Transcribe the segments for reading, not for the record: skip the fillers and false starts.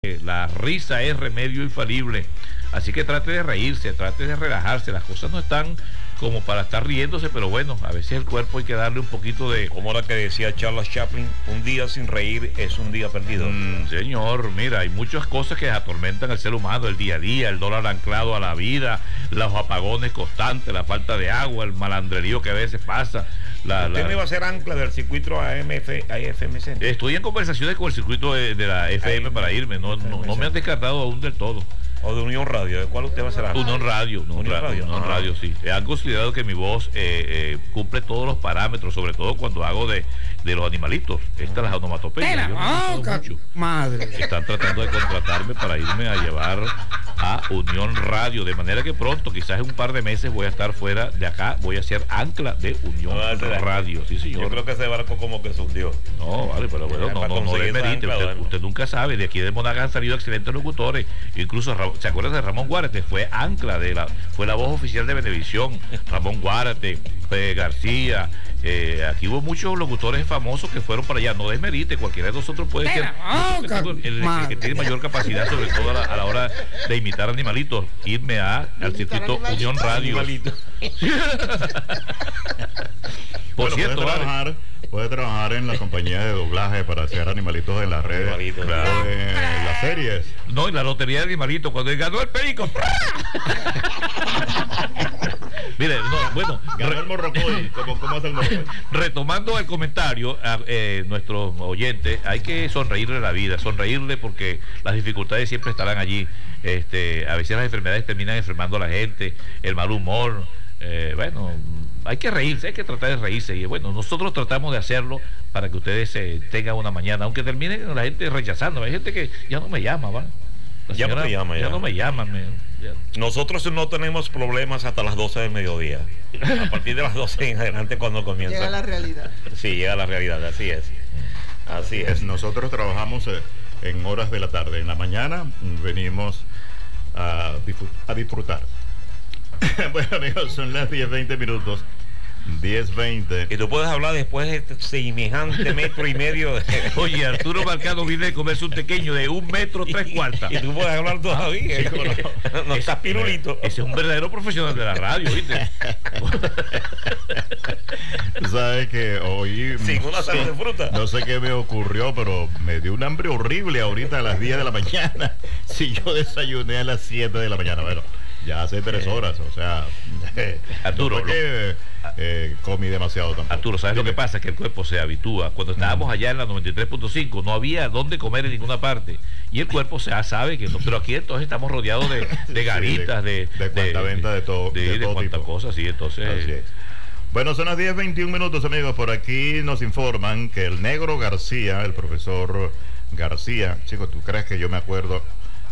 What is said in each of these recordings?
La risa es remedio infalible, así que trate de reírse, trate de relajarse. Las cosas no están como para estar riéndose, pero bueno, a veces el cuerpo hay que darle un poquito de... Como la que decía Charles Chaplin, un día sin reír es un día perdido. Señor, mira, hay muchas cosas que atormentan al ser humano, el día a día, el dólar anclado a la vida, los apagones constantes, la falta de agua, el malandrerío que a veces pasa. ¿Usted me va a hacer ancla del circuito AFMC? Estoy en conversaciones con el circuito de la FM para irme, no me han descartado aún del todo. ¿O de Unión Radio? ¿De cuál usted va a ser ancla? Unión Radio, sí. Han considerado que mi voz cumple todos los parámetros, sobre todo cuando hago de los animalitos. Estas las onomatopeyas. Madre. Están tratando de contratarme para irme a llevar a Unión Radio, de manera que pronto, quizás en un par de meses, voy a estar fuera de acá, voy a ser ancla de Unión Radio. Sí, señor. Yo creo que ese barco como que se hundió. No, vale, pero bueno, no le medite. Usted nunca sabe. De aquí de Monagas han salido excelentes locutores. Incluso, ¿se acuerdan de Ramón Guárate? Fue ancla fue la voz oficial de Venevisión. Ramón Guárate, García. Aquí hubo muchos locutores famosos que fueron para allá. No desmerite, cualquiera de nosotros puede ser el que tiene mayor capacidad, sobre todo a la hora de imitar animalitos, irme al circuito Unión Radio. Por cierto, puede trabajar en la compañía de doblaje para hacer animalitos en las redes, claro. En las series. No, en la lotería de animalitos, cuando ganó el perico. Mire, ganó el morrocoy. ¿Cómo hace el morrocoy? Retomando el comentario a nuestros oyentes, hay que sonreírle a la vida, sonreírle porque las dificultades siempre estarán allí. A veces las enfermedades terminan enfermando a la gente, el mal humor. Hay que reírse, hay que tratar de reírse. Y bueno, nosotros tratamos de hacerlo para que ustedes tengan una mañana, aunque terminen la gente rechazando. Hay gente que ya no me llama, ¿va? Ya no me llaman. Nosotros no tenemos problemas hasta las 12 del mediodía. A partir de las 12 en adelante cuando comienza. Llega la realidad. Sí, llega la realidad, así es. Así es. Nosotros trabajamos en horas de la tarde. En la mañana venimos a disfrutar. Bueno, amigos, son las 10:20. 10:20. Y tú puedes hablar después de este semejante metro y medio de... Oye, Arturo Marcano viene de comerse un pequeño de 1 metro 3/4. Y tú puedes hablar todavía. Sí, no estás pirulito. Ese es un verdadero profesional de la radio, ¿viste? Sabes que hoy sin una sal de fruta. No sé qué me ocurrió, pero me dio un hambre horrible ahorita a las 10 de la mañana. Si yo desayuné a las 7 de la mañana, bueno, ya hace 3 horas, o sea, Arturo, no fue que comí demasiado tampoco. Arturo, ¿sabes lo que pasa? Que el cuerpo se habitúa. Cuando estábamos allá en la 93.5 no había dónde comer en ninguna parte y el cuerpo sabe que no, pero aquí entonces estamos rodeados de garitas, de cuanta venta, de todo cuanta tipo. Cosa, sí, entonces... Así es. Bueno, son las 10:21, amigos. Por aquí nos informan que el Negro García, el profesor García, chicos, ¿tú crees que yo me acuerdo?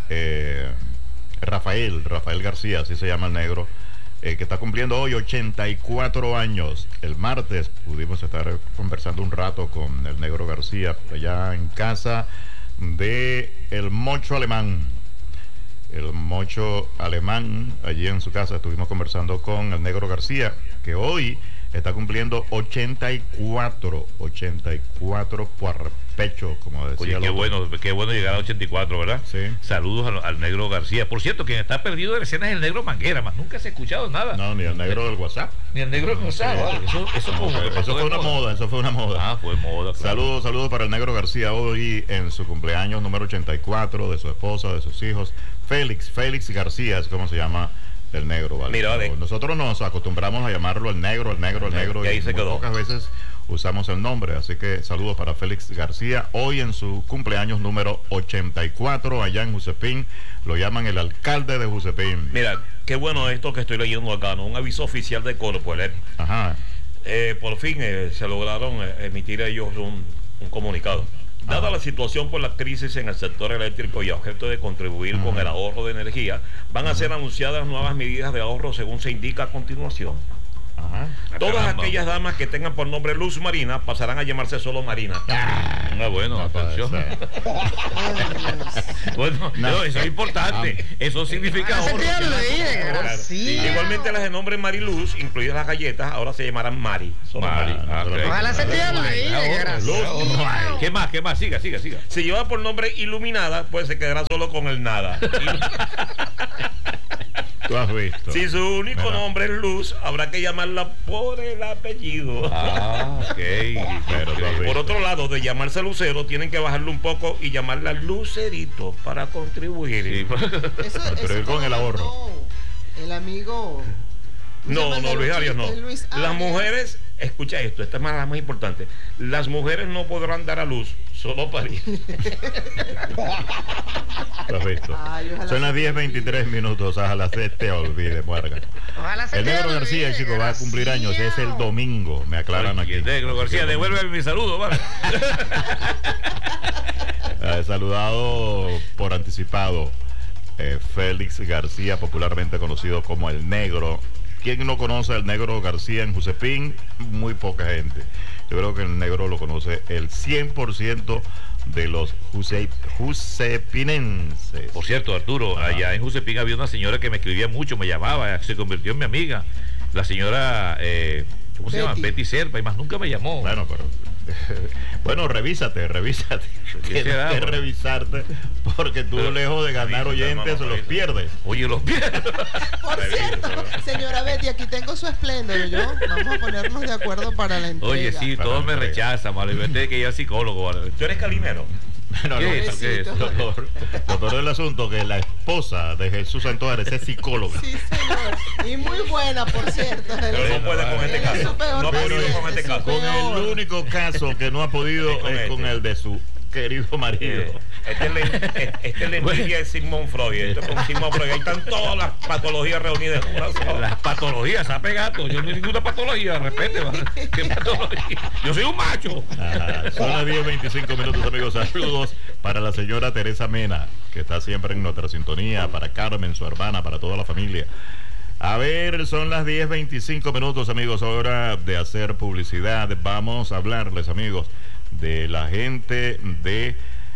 Rafael García, así se llama el negro, que está cumpliendo hoy 84 años. El martes pudimos estar conversando un rato con el Negro García allá en casa de el Mocho Alemán. El Mocho Alemán, allí en su casa estuvimos conversando con el Negro García, que hoy está cumpliendo 84 por pecho, como decía. Oye, qué bueno llegar a 84, ¿verdad? Sí. Saludos al Negro García. Por cierto, quien está perdido de escena es el Negro Manguera, más nunca se ha escuchado nada. No, ni el Negro del WhatsApp. Ni el Negro del WhatsApp. Eso fue una moda. Ah, fue moda, claro. Saludos para el Negro García hoy en su cumpleaños número 84, de su esposa, de sus hijos. Félix García es como se llama el negro, ¿vale? Mira, vale. Nosotros nos acostumbramos a llamarlo el negro, y ahí se quedó. Pocas veces usamos el nombre, así que saludos para Félix García, hoy en su cumpleaños número 84, allá en Jusepín, lo llaman el alcalde de Jusepín. Mira, qué bueno esto que estoy leyendo acá, ¿no? Un aviso oficial de Corpoelec. Ajá. Por fin se lograron emitir ellos un comunicado. Dada la situación por la crisis en el sector eléctrico y a objeto de contribuir con el ahorro de energía, van a ser anunciadas nuevas medidas de ahorro según se indica a continuación. Ajá. Todas Caramba. aquellas damas que tengan por nombre Luz Marina pasarán a llamarse solo Marina. Bueno, No puede atención. ser. Bueno, no, eso es importante. Eso significa oro. Igualmente las de nombre Mariluz, incluidas las galletas, ahora se llamarán Mari. Solo Mari. Mari. Ah, ok. Ojalá se te leí, desgraciado. ¿Qué más? ¿Qué más? Siga. Si lleva por nombre Iluminada, pues se quedará solo con el nada. Tú has visto. Si su único Mira. nombre es Luz, habrá que llamarla por el apellido. Ah, ok. Pero tú has Por visto. otro lado, de llamarse Lucero, tienen que bajarle un poco y llamarla Lucerito para contribuir. Sí, Eso, Pero eso con el ahorro. no, el amigo. No, Luis Arias no. Luis Las Arias. mujeres, escucha esto, esta es la más importante. Las mujeres no podrán dar a luz, solo parir. Tú has visto. Ay, ojalá Son las se te 10:23 minutos. Ojalá se te olvide, muerga. Ojalá se El te negro olvide, García, chico, va a cumplir años. Es el domingo, me aclaran Oye, aquí. Negro García, devuélveme mi saludo, ¿vale? Saludado por anticipado Félix García, popularmente conocido como el Negro. ¿Quién no conoce al Negro García en Jusepín? Muy poca gente. Yo creo que el Negro lo conoce el 100% de los jusepinenses. Por cierto, Arturo, allá en Jusepín había una señora que me escribía mucho, me llamaba, se convirtió en mi amiga. La señora, ¿cómo se llama? Betty. Betty Serpa, y más nunca me llamó. Bueno, pero bueno, revísate. Tienes será, que bueno? revisarte porque tú, Pero, lejos de ganar revísate, oyentes, hermano, los revísate. pierdes. Oye, los pierdo. Por cierto, señora Betty, aquí tengo su esplendor, yo. Vamos a ponernos de acuerdo para la entrega. Oye, sí, Para todos me entrega. rechazan, ¿vale? Vete que yo soy psicólogo, ¿vale? ¿Tú eres calimero? No, ¿Qué es eso? ¿Qué es eso? Doctor del asunto, que la esposa de Jesús Santuares es psicóloga. Sí, señor. Y muy buena, por cierto. Pero no puede con este Él es caso. su peor No ha podido paciente, con este su caso. Con peor. el único caso que no ha podido Sí, con es con este. el de su querido marido. Este es la envidia de Sigmund Freud. Esto es con Sigmund Freud. Ahí están todas las patologías reunidas en una sola. Las patologías, se ha pegado. Yo no hay ninguna patología, respete, ¿vale? ¿Qué patología? Yo soy un macho. Ajá. Son las 10:25 minutos, amigos. Saludos para la señora Teresa Mena, que está siempre en nuestra sintonía, para Carmen, su hermana, para toda la familia. A ver, son las 10:25 minutos, amigos. Hora de hacer publicidad. Vamos a hablarles, amigos, de la gente de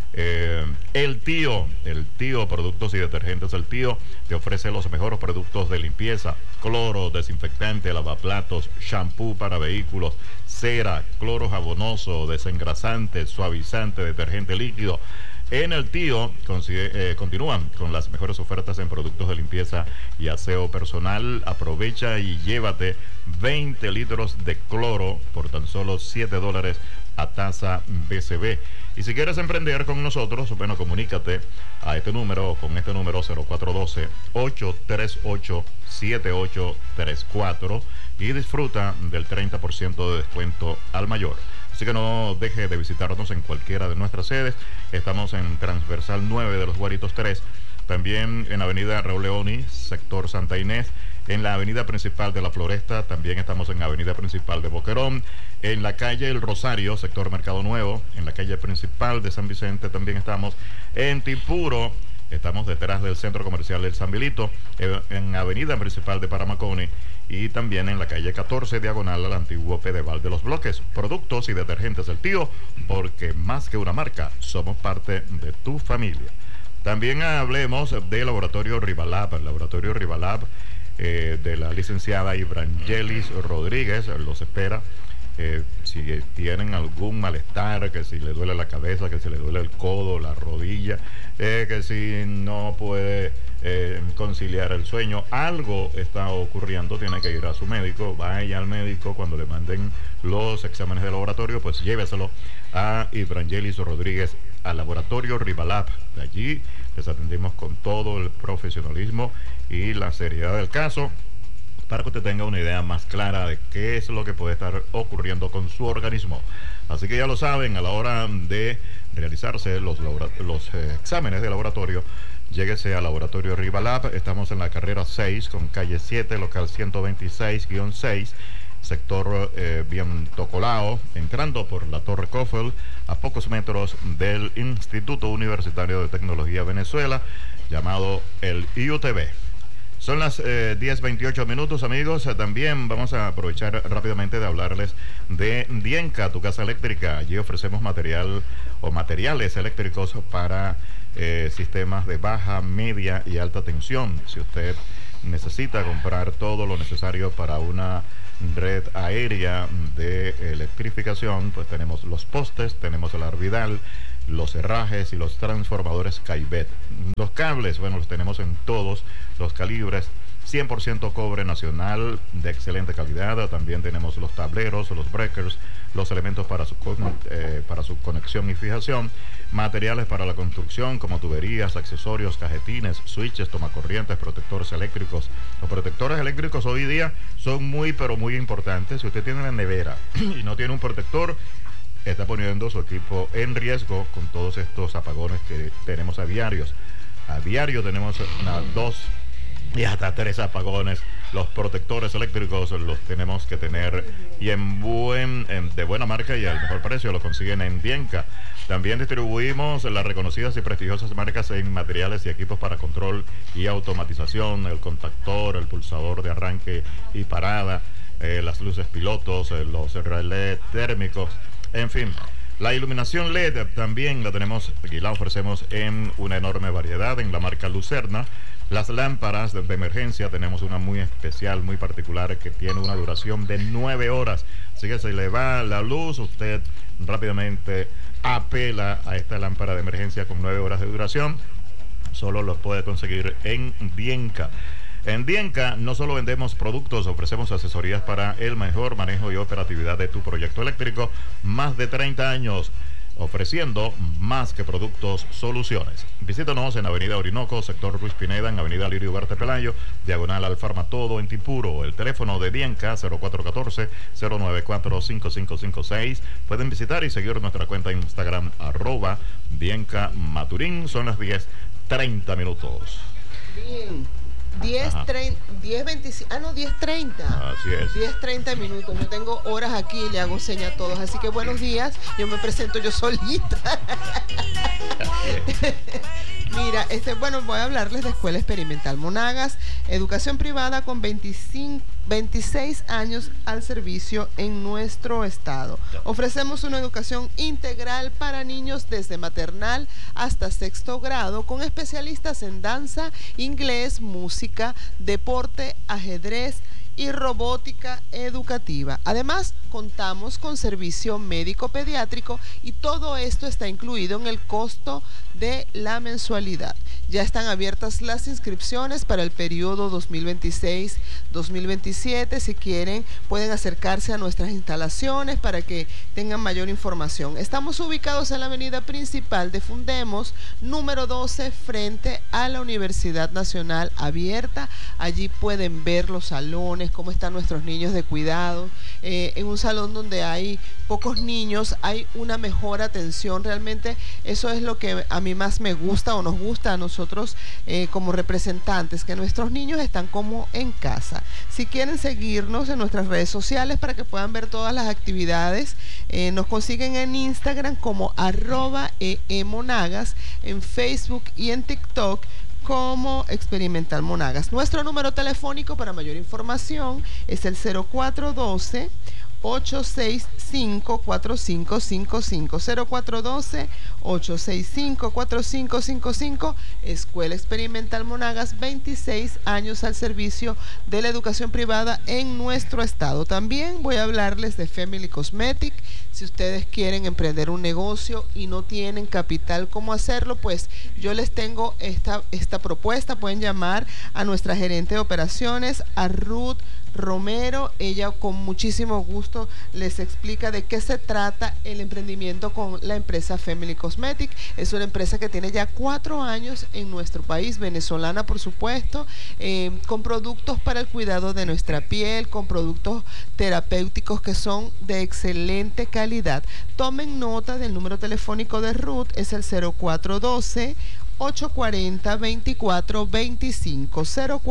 El Tío Productos y Detergentes. El Tío te ofrece los mejores productos de limpieza: cloro, desinfectante, lavaplatos, shampoo para vehículos, cera, cloro jabonoso, desengrasante, suavizante, detergente líquido. En El Tío continúan con las mejores ofertas en productos de limpieza y aseo personal. Aprovecha y llévate 20 litros de cloro por tan solo $7 a tasa BCB. Y si quieres emprender con nosotros, bueno, comunícate a este número, con este número 0412-838-7834 y disfruta del 30% de descuento al mayor. Así que no deje de visitarnos en cualquiera de nuestras sedes. Estamos en Transversal 9 de los Guaritos 3, también en Avenida Raúl Leoni, sector Santa Inés, en la avenida principal de La Floresta, también estamos en la avenida principal de Boquerón, en la calle El Rosario, sector Mercado Nuevo, en la calle principal de San Vicente también estamos, en Tipuro, estamos detrás del centro comercial del San Vilito, en avenida principal de Paramacone y también en la calle 14, diagonal al antiguo Pedeval de los Bloques. Productos y detergentes del Tío, porque más que una marca, somos parte de tu familia. También hablemos del Laboratorio Rivalab. El Laboratorio Rivalab de la licenciada Ibrangelis Rodríguez los espera. Si tienen algún malestar, que si le duele la cabeza, que si le duele el codo, la rodilla, que si no puede conciliar el sueño, algo está ocurriendo, tiene que ir a su médico. Vaya al médico, cuando le manden los exámenes de laboratorio, pues lléveselo a Ibrangelis Rodríguez al Laboratorio Rivalab. De allí les atendimos con todo el profesionalismo y la seriedad del caso, para que usted tenga una idea más clara de qué es lo que puede estar ocurriendo con su organismo. Así que ya lo saben, a la hora de realizarse los exámenes de laboratorio, lléguese al Laboratorio Rivalab. Estamos en la carrera 6 con calle 7, local 126-6, sector bien Tocolao, entrando por la Torre Coffel, a pocos metros del Instituto Universitario de Tecnología Venezuela, llamado el IUTV. Son las 10:28 minutos, amigos. También vamos a aprovechar rápidamente de hablarles de Dienca, tu casa eléctrica. Allí ofrecemos materiales eléctricos para sistemas de baja, media y alta tensión. Si usted necesita comprar todo lo necesario para una red aérea de electrificación, pues tenemos los postes, tenemos el arbidal, los herrajes y los transformadores Caibet. Los cables, bueno, los tenemos en todos los calibres, 100% cobre nacional de excelente calidad. También tenemos los tableros, los breakers, los elementos para su conexión y fijación, materiales para la construcción como tuberías, accesorios, cajetines, switches, tomacorrientes, protectores eléctricos. Los protectores eléctricos hoy día son pero muy importantes. Si usted tiene una nevera y no tiene un protector, está poniendo su equipo en riesgo con todos estos apagones que tenemos a diarios. A diario tenemos 2 y hasta 3 apagones. Los protectores eléctricos los tenemos que tener y de buena marca y al mejor precio. Lo consiguen en Dienca. También distribuimos las reconocidas y prestigiosas marcas en materiales y equipos para control y automatización, el contactor, el pulsador de arranque y parada, las luces pilotos, los relés térmicos, en fin. La iluminación LED también la tenemos y la ofrecemos en una enorme variedad en la marca Lucerna. Las lámparas de emergencia tenemos una muy especial, muy particular, que tiene una duración de 9 horas. Así que si le va la luz, usted rápidamente apela a esta lámpara de emergencia con 9 horas de duración. Solo lo puede conseguir en Dienca. En Dienca no solo vendemos productos, ofrecemos asesorías para el mejor manejo y operatividad de tu proyecto eléctrico. Más de 30 años ofreciendo más que productos, soluciones. Visítanos en Avenida Orinoco, sector Ruiz Pineda, en Avenida Lirio Ugarte Pelayo, diagonal al Farmatodo en Tipuro. El teléfono de Dienca, 0414-094-5556. Pueden visitar y seguir nuestra cuenta en Instagram, @Dienca Maturín. Son las 10:30 minutos. Bien. 10:30. Así es. 10:30 minutos. Yo tengo horas aquí y le hago seña a todos. Así que buenos días. Yo me presento yo solita. Mira, voy a hablarles de Escuela Experimental Monagas, educación privada con 26 años al servicio en nuestro estado. Ofrecemos una educación integral para niños desde maternal hasta 6º grado, con especialistas en danza, inglés, música, deporte, ajedrez y robótica educativa. Además, contamos con servicio médico pediátrico y todo esto está incluido en el costo de la mensualidad. Ya están abiertas las inscripciones para el periodo 2026-2027. Si quieren, pueden acercarse a nuestras instalaciones para que tengan mayor información. Estamos ubicados en la avenida principal de Fundemos, número 12, frente a la Universidad Nacional Abierta. Allí pueden ver los salones, cómo están nuestros niños de cuidado. En un salón donde hay pocos niños, hay una mejor atención. Realmente eso es lo que a mí más me gusta o nos gusta a nosotros como representantes, que nuestros niños están como en casa. Si quieren seguirnos en nuestras redes sociales para que puedan ver todas las actividades, nos consiguen en Instagram como @eemonagas, en Facebook y en TikTok como Experimental Monagas. Nuestro número telefónico para mayor información es el 0412 865-4555, 0412-865-4555. Escuela Experimental Monagas, 26 años al servicio de la educación privada en nuestro estado. También voy a hablarles de Family Cosmetic. Si ustedes quieren emprender un negocio y no tienen capital, ¿cómo hacerlo? Pues yo les tengo esta propuesta. Pueden llamar a nuestra gerente de operaciones, a Ruth Romero. Ella con muchísimo gusto les explica de qué se trata el emprendimiento con la empresa Family Cosmetic. Es una empresa que tiene ya 4 años en nuestro país, venezolana por supuesto, con productos para el cuidado de nuestra piel, con productos terapéuticos que son de excelente calidad. Tomen nota del número telefónico de Ruth, es el 0412 840-2425,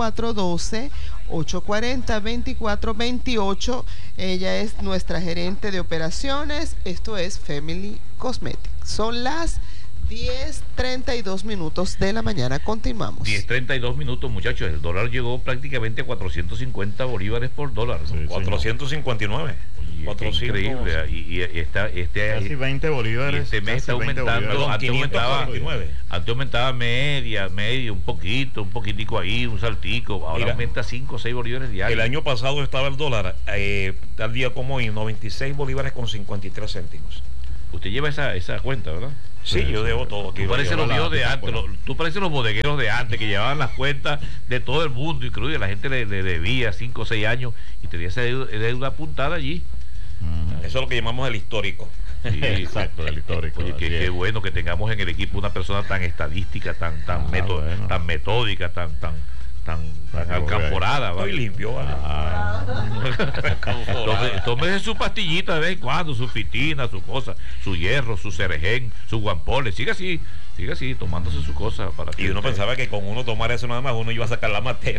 0412-840-2428. Ella es nuestra gerente de operaciones. Esto es Family Cosmetics. Son las 10:32 minutos de la mañana. Continuamos. 10:32 minutos, muchachos. El dólar llegó prácticamente a 450 bolívares por dólar, ¿no? Sí, 459. Oye, 400. Increíble. Y Casi 20 bolívares. este mes casi está 20 aumentando. bolívares. Antes aumentaba, 549. antes aumentaba media, un poquitico ahí, un saltico. Ahora Mira, aumenta 5 o 6 bolívares diarios. El año pasado estaba el dólar, tal día como hoy, 96 bolívares con 53 céntimos. Usted lleva esa cuenta, ¿verdad? Sí, yo debo todo aquí. Tú pareces los viejos de la- antes, tú pareces los bodegueros de antes que llevaban las cuentas de todo el mundo, incluido la gente le debía 5 o 6 años y tenía esa deuda apuntada allí. Ujú. Eso es lo que llamamos el histórico. Sí. Exacto, el histórico. Oye, así qué es. bueno que tengamos en el equipo una persona tan estadística, tan bueno. tan metódica, tan alcanforada. Estoy ¿vale? limpio, ¿vale? Tómese su pastillita de vez en cuando, su fitina, su cosa, su hierro, su cerején, su guampole. Siga así, tomándose su cosa para que Y uno usted- pensaba que con uno tomar eso nada más, uno iba a sacar la materia.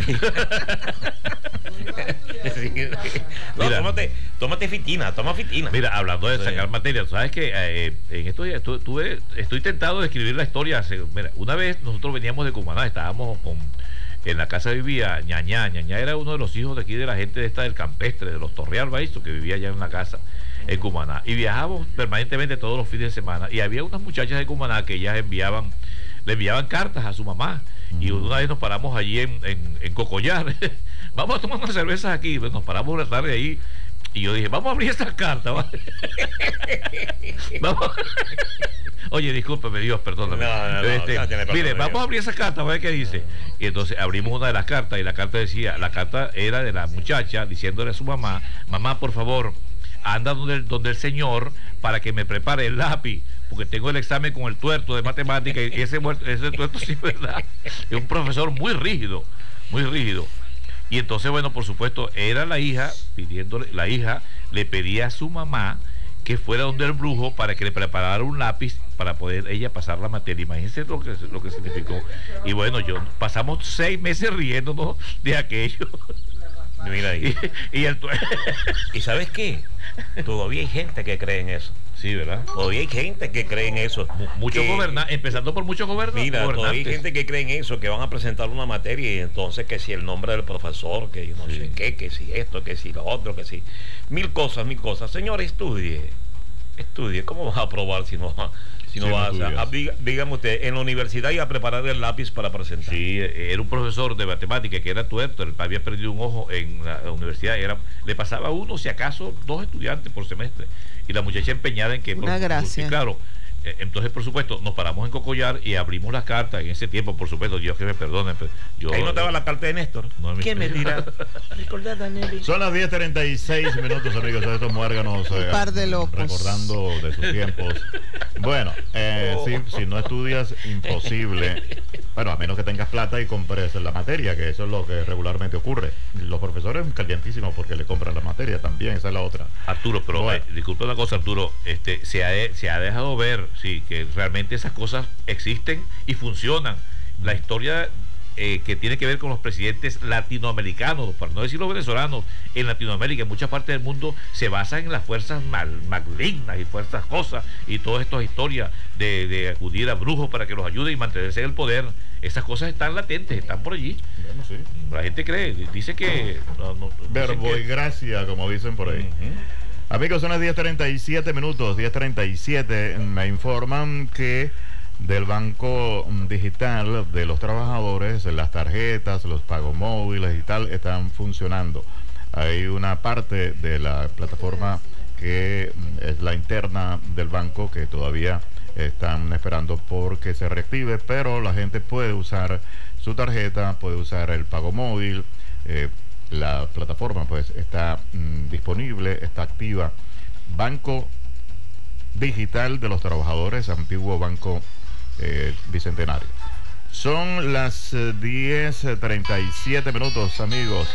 Sí. No, Mira. tómate fitina, toma fitina. Mira, hablando de Sí. sacar materia, sabes que en estos días estoy tentado de escribir la historia. Mira, una vez nosotros veníamos de Cumaná, estábamos en la casa vivía Ñañá. Ñañá era uno de los hijos de aquí de la gente de esta del campestre, de los Torreal Baízo, que vivía allá en una casa en Cumaná. Y viajábamos permanentemente todos los fines de semana. Y había unas muchachas de Cumaná que ellas le enviaban cartas a su mamá. Y una vez nos paramos allí en Cocollar. Vamos a tomar unas cervezas aquí. Pues nos paramos una tarde ahí. Y yo dije, vamos a abrir esas cartas. ¿vale? Vamos. Oye, discúlpeme, Dios, perdóname. No, no tiene perdón, mire, Dios. vamos a abrir esa carta, a ver qué dice. Y entonces abrimos una de las cartas y la carta era de la muchacha diciéndole a su mamá, mamá, por favor, anda donde el señor para que me prepare el lápiz, porque tengo el examen con el tuerto de matemática y ese tuerto sí es verdad. Es un profesor muy rígido, muy rígido. Y entonces, bueno, por supuesto, era la hija le pedía a su mamá que fuera donde el brujo para que le preparara un lápiz para poder ella pasar la materia. Imagínense lo que significó. Y bueno, pasamos 6 meses riéndonos de aquello. Mira ahí. ¿Y sabes qué? Todavía hay gente que cree en eso. Sí, ¿verdad? Todavía hay gente que cree en eso. Muchos gobernantes, empezando por muchos Mira, todavía hay gobernantes. gente que cree en eso, que van a presentar una materia y entonces que si el nombre del profesor, que yo no sé qué, que si esto, que si lo otro, que si mil cosas. Señor, estudie, ¿cómo vas a aprobar si no vas a dígame usted, en la universidad iba a preparar el lápiz para presentar? Sí, era un profesor de matemática que era tuerto, el padre había perdido un ojo en la universidad, le pasaba uno, si acaso, 2 estudiantes por semestre, y la muchacha empeñada en que... Una gracia. Sí, claro. Entonces, por supuesto, nos paramos en Cocollar y abrimos las cartas. En ese tiempo, por supuesto, Dios que me perdone. Pero ahí no estaba la carta de Néstor. No, ¿Qué me dirá? Son las 10:36 minutos, amigos, de estos muérganos. Un par de locos. Recordando de sus tiempos. Bueno, si no estudias, imposible. Bueno, a menos que tengas plata y compres la materia, que eso es lo que regularmente ocurre. Los profesores calientísimos porque le compran la materia también, esa es la otra. Arturo, pero Bueno. disculpe una cosa, Arturo, se ha dejado ver, sí, que realmente esas cosas existen y funcionan. La historia que tiene que ver con los presidentes latinoamericanos, para no decir los venezolanos, en Latinoamérica, en muchas partes del mundo, se basa en las fuerzas malignas y fuerzas cosas, y todas estas historias de acudir a brujos para que los ayude y mantenerse en el poder. Esas cosas están latentes, están por allí. Bueno, sí. La gente cree, dice que... Verbo y gracia, como dicen por ahí. Amigos, son las 10:37 minutos, 10:37. Me informan que del Banco Digital de los Trabajadores, las tarjetas, los pagos móviles y tal, están funcionando. Hay una parte de la plataforma que es la interna del banco que todavía están esperando porque se reactive, pero la gente puede usar su tarjeta, puede usar el pago móvil. La plataforma pues está disponible, está activa. Banco Digital de los Trabajadores, antiguo Banco Bicentenario. Son las 10:37 minutos, amigos.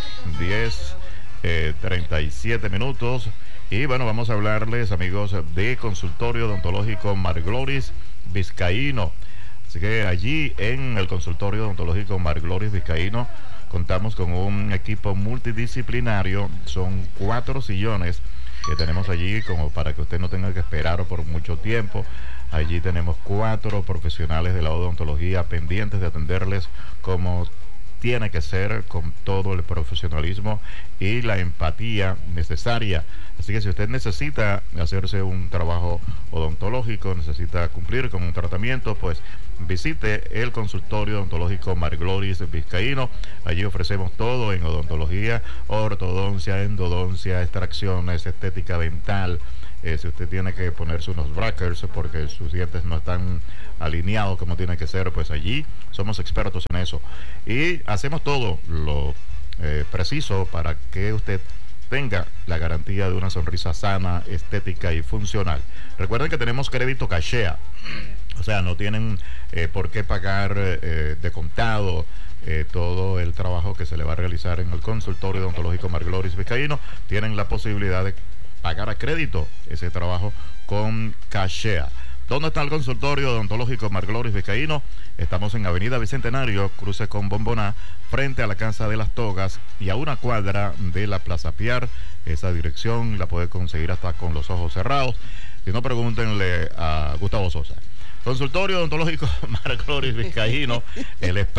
10:37 minutos. Y bueno, vamos a hablarles, amigos, de Consultorio Odontológico Margloris Vizcaíno. Así que allí en el Consultorio Odontológico Margloris Vizcaíno contamos con un equipo multidisciplinario. Son 4 sillones que tenemos allí como para que usted no tenga que esperar por mucho tiempo. Allí tenemos 4 profesionales de la odontología pendientes de atenderles como tiene que ser, con todo el profesionalismo y la empatía necesaria. Así que si usted necesita hacerse un trabajo odontológico, necesita cumplir con un tratamiento, pues visite el consultorio odontológico Margloris Vizcaíno. Allí ofrecemos todo en odontología, ortodoncia, endodoncia, extracciones, estética dental. Si usted tiene que ponerse unos brackets porque sus dientes no están alineados como tiene que ser, pues allí somos expertos en eso. Y hacemos todo lo preciso para que usted tenga la garantía de una sonrisa sana, estética y funcional. Recuerden que tenemos crédito cachea, o sea, no tienen por qué pagar de contado todo el trabajo que se le va a realizar en el consultorio odontológico Margloris Vizcaíno. Tienen la posibilidad de pagar a crédito ese trabajo con cachea. ¿Dónde está el consultorio odontológico Margloris Vizcaíno? Estamos en Avenida Bicentenario, cruce con Bomboná, frente a la Casa de las Togas y a una cuadra de la Plaza Piar. Esa dirección la puede conseguir hasta con los ojos cerrados. Si no, pregúntenle a Gustavo Sosa. Consultorio odontológico Margloris Vizcaíno, el espacio